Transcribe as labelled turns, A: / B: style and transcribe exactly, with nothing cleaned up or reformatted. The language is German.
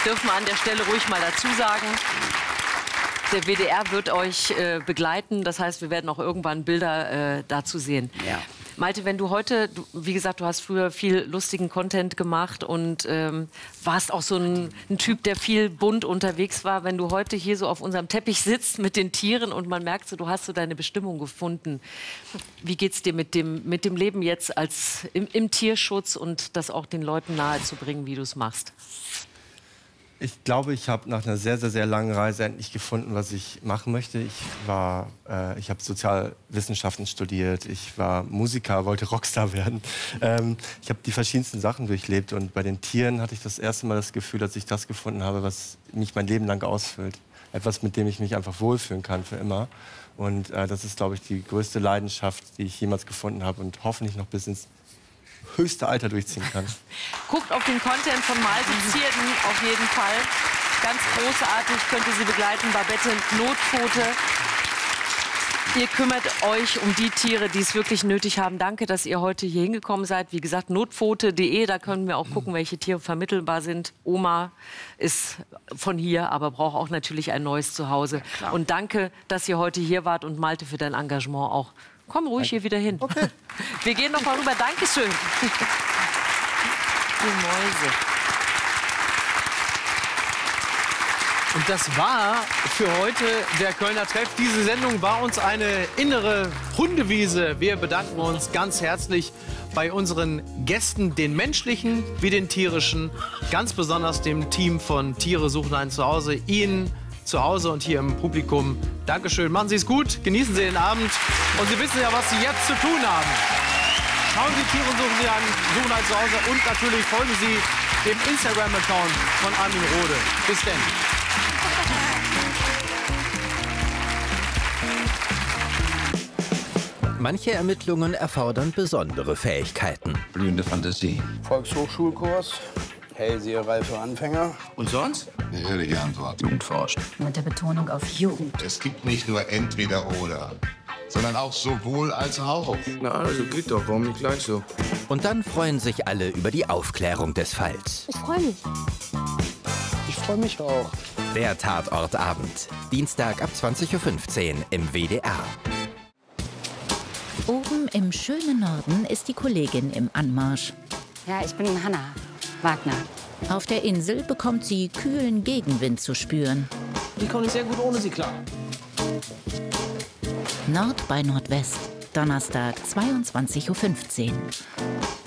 A: dürfen wir an der Stelle ruhig mal dazu sagen. Der W D R wird euch äh, begleiten. Das heißt, wir werden auch irgendwann Bilder äh, dazu sehen.
B: Ja.
A: Malte, wenn du heute, du, wie gesagt, du hast früher viel lustigen Content gemacht und ähm, warst auch so ein, ein Typ, der viel bunt unterwegs war. Wenn du heute hier so auf unserem Teppich sitzt mit den Tieren und man merkt so, du hast so deine Bestimmung gefunden. Wie geht's dir mit dem, mit dem Leben jetzt als im, im Tierschutz und das auch den Leuten nahezubringen, wie du es machst?
C: Ich glaube, ich habe nach einer sehr, sehr, sehr langen Reise endlich gefunden, was ich machen möchte. Ich war, äh, ich habe Sozialwissenschaften studiert, ich war Musiker, wollte Rockstar werden. Ähm, ich habe die verschiedensten Sachen durchlebt und bei den Tieren hatte ich das erste Mal das Gefühl, dass ich das gefunden habe, was mich mein Leben lang ausfüllt. Etwas, mit dem ich mich einfach wohlfühlen kann für immer. Und äh, das ist, glaube ich, die größte Leidenschaft, die ich jemals gefunden habe und hoffentlich noch bis ins höchste Alter durchziehen kann.
A: Guckt auf den Content von Malte Zierden auf jeden Fall. Ganz großartig, könnt ihr sie begleiten. Babette Notpfote. Ihr kümmert euch um die Tiere, die es wirklich nötig haben. Danke, dass ihr heute hier hingekommen seid. Wie gesagt, notpfote punkt de, da können wir auch gucken, welche Tiere vermittelbar sind. Oma ist von hier, aber braucht auch natürlich ein neues Zuhause. Ja, und danke, dass ihr heute hier wart und Malte für dein Engagement auch. Komm ruhig hier wieder hin. Okay. Wir gehen noch mal rüber. Dankeschön. Die Mäuse.
D: Und das war für heute der Kölner Treff. Diese Sendung war uns eine innere Hundewiese. Wir bedanken uns ganz herzlich bei unseren Gästen, den menschlichen wie den tierischen. Ganz besonders dem Team von Tiere suchen ein Zuhause. Ihnen zu Hause und hier im Publikum. Dankeschön. Machen Sie es gut. Genießen Sie den Abend. Und Sie wissen ja, was Sie jetzt zu tun haben. Schauen Sie Tiere suchen Sie an, suchen ein Zuhause und natürlich folgen Sie dem Instagram-Account von Armin Rohde. Bis denn.
E: Manche Ermittlungen erfordern besondere Fähigkeiten.
F: Blühende Fantasie.
B: Volkshochschulkurs, Hellseherei für Anfänger.
F: Und sonst?
G: Eine ehrliche Antwort.
F: Jugend forscht.
H: Mit der Betonung auf Jugend.
G: Es gibt nicht nur entweder oder, sondern auch sowohl als auch.
F: Na, also geht doch. Warum nicht gleich so?
E: Und dann freuen sich alle über die Aufklärung des Falls.
H: Ich freue mich.
B: Ich freue mich auch.
E: Der Tatortabend. Dienstag ab zwanzig Uhr fünfzehn im W D R.
I: Oben im schönen Norden ist die Kollegin im Anmarsch.
H: Ja, ich bin Hanna Wagner.
I: Auf der Insel bekommt sie kühlen Gegenwind zu spüren.
J: Die komme ich sehr gut ohne sie klar.
I: Nord bei Nordwest, Donnerstag zweiundzwanzig Uhr fünfzehn.